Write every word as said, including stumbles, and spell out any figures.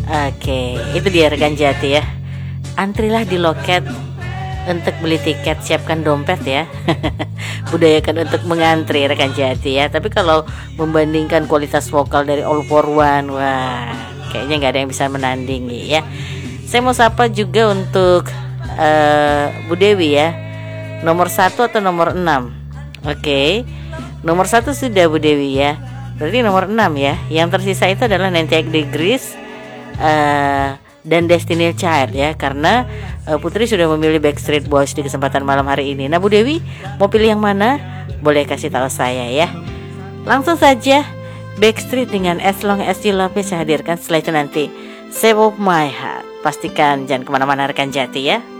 Oke, itu dia rekan Jati ya. Antrilah di loket untuk beli tiket, siapkan dompet ya. Budayakan untuk mengantri rekan Jati ya. Tapi kalau membandingkan kualitas vokal dari All For One, wah kayaknya nggak ada yang bisa menandingi ya. Saya mau sapa juga untuk uh, Bu Dewi ya. Nomor satu atau nomor enam? Oke, nomor satu sudah Bu Dewi ya. Berarti nomor enam ya. Yang tersisa itu adalah ninety eight Degrees uh, dan Destiny Child ya. Karena uh, Putri sudah memilih Backstreet Boys di kesempatan malam hari ini. Nah Bu Dewi mau pilih yang mana? Boleh kasih tahu saya ya. Langsung saja Backstreet dengan As Long As You Love Me saya hadirkan. Setelah itu nanti Save Up My Heart. Pastikan jangan kemana-mana rekan Jati ya.